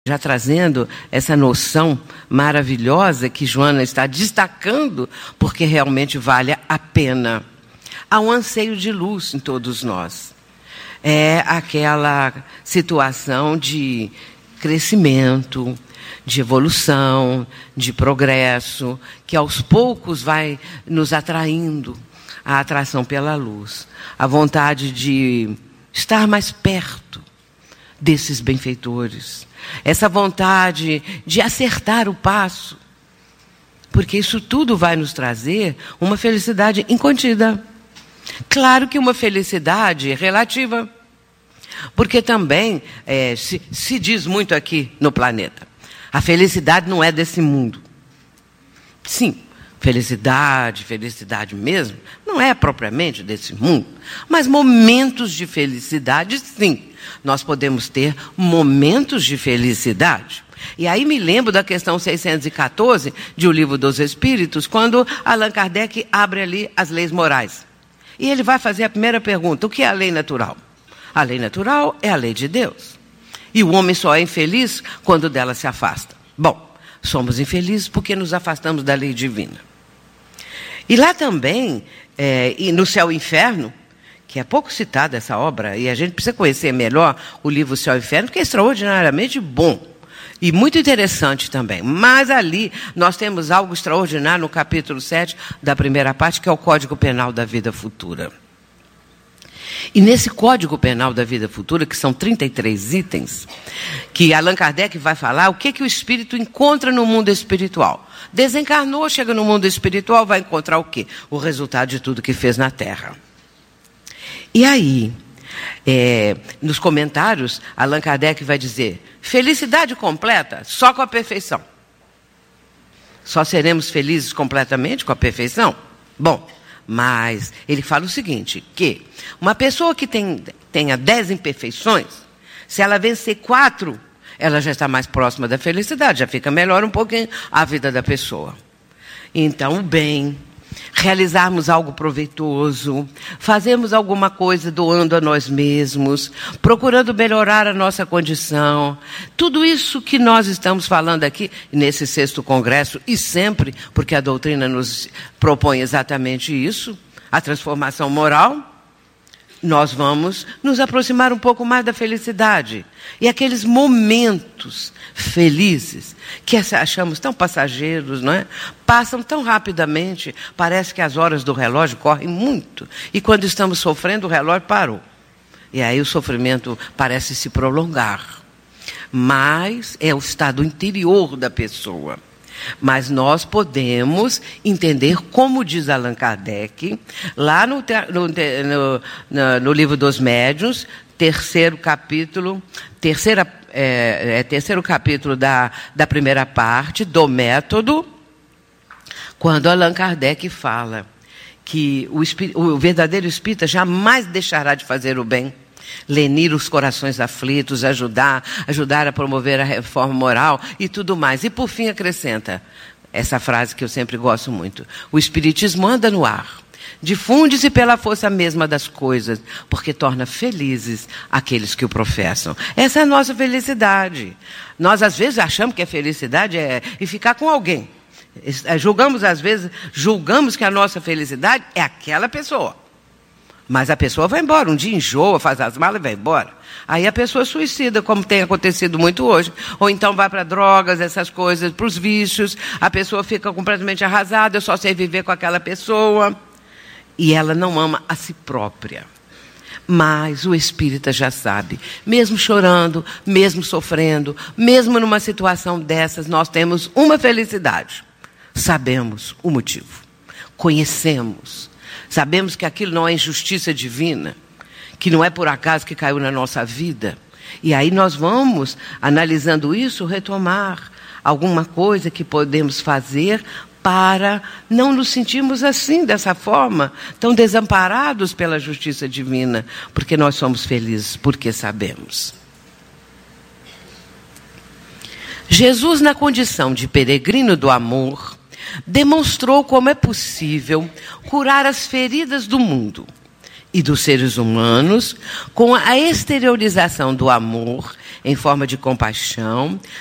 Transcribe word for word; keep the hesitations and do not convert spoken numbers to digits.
já trazendo essa noção maravilhosa que Joana está destacando, porque realmente vale a pena. Há um anseio de luz em todos nós. É aquela situação de crescimento, de evolução, de progresso, que aos poucos vai nos atraindo, a atração pela luz, a vontade de estar mais perto desses benfeitores, essa vontade de acertar o passo, porque isso tudo vai nos trazer uma felicidade incontida. Claro que uma felicidade relativa, porque também é, se, se diz muito aqui no planeta, a felicidade não é desse mundo. Sim, felicidade, felicidade mesmo, não é propriamente desse mundo, mas momentos de felicidade, sim. Nós podemos ter momentos de felicidade. E aí me lembro da questão seiscentos e quatorze de O Livro dos Espíritos, quando Allan Kardec abre ali as leis morais. E ele vai fazer a primeira pergunta: o que é a lei natural? A lei natural é a lei de Deus. E o homem só é infeliz quando dela se afasta. Bom, somos infelizes porque nos afastamos da lei divina. E lá também, é, e no Céu e Inferno, que é pouco citada essa obra, e a gente precisa conhecer melhor o livro Céu e Inferno, que é extraordinariamente bom. E muito interessante também. Mas ali nós temos algo extraordinário no capítulo sete da primeira parte, que é o Código Penal da Vida Futura. E nesse Código Penal da Vida Futura, que são trinta e três itens, que Allan Kardec vai falar o que, que o espírito encontra no mundo espiritual. Desencarnou, chega no mundo espiritual, vai encontrar o quê? O resultado de tudo que fez na Terra. E aí, é, nos comentários, Allan Kardec vai dizer: felicidade completa só com a perfeição. Só seremos felizes completamente com a perfeição? Bom, mas ele fala o seguinte, que uma pessoa que tem, tenha dez imperfeições, se ela vencer quatro, ela já está mais próxima da felicidade, já fica melhor um pouquinho a vida da pessoa. Então, o bem, realizarmos algo proveitoso, fazermos alguma coisa doando a nós mesmos, procurando melhorar a nossa condição. Tudo isso que nós estamos falando aqui, nesse sexto congresso, e sempre, porque a doutrina nos propõe exatamente isso, a transformação moral, nós vamos nos aproximar um pouco mais da felicidade. E aqueles momentos felizes, que achamos tão passageiros, não é? Passam tão rapidamente, parece que as horas do relógio correm muito. E quando estamos sofrendo, o relógio parou. E aí o sofrimento parece se prolongar. Mas é o estado interior da pessoa. Mas nós podemos entender, como diz Allan Kardec, lá no, no, no, no livro dos Médiuns, terceiro capítulo, terceira, é, é, terceiro capítulo da, da primeira parte, do método, quando Allan Kardec fala que o, espí, o verdadeiro espírita jamais deixará de fazer o bem, lenir os corações aflitos, ajudar, ajudar a promover a reforma moral e tudo mais. E por fim acrescenta essa frase que eu sempre gosto muito: o espiritismo anda no ar, difunde-se pela força mesma das coisas, porque torna felizes aqueles que o professam. Essa é a nossa felicidade. Nós às vezes achamos que a felicidade é e ficar com alguém. Julgamos às vezes, julgamos que a nossa felicidade é aquela pessoa. Mas a pessoa vai embora, um dia enjoa, faz as malas e vai embora. Aí a pessoa suicida, como tem acontecido muito hoje. Ou então vai para drogas, essas coisas, para os vícios. A pessoa fica completamente arrasada, eu só sei viver com aquela pessoa. E ela não ama a si própria. Mas o espírita já sabe, mesmo chorando, mesmo sofrendo, mesmo numa situação dessas, nós temos uma felicidade. Sabemos o motivo, conhecemos. Sabemos que aquilo não é injustiça divina, que não é por acaso que caiu na nossa vida. E aí nós vamos, analisando isso, retomar alguma coisa que podemos fazer para não nos sentirmos assim, dessa forma, tão desamparados pela justiça divina, porque nós somos felizes, porque sabemos. Jesus, na condição de peregrino do amor, demonstrou como é possível curar as feridas do mundo e dos seres humanos com a exteriorização do amor em forma de compaixão,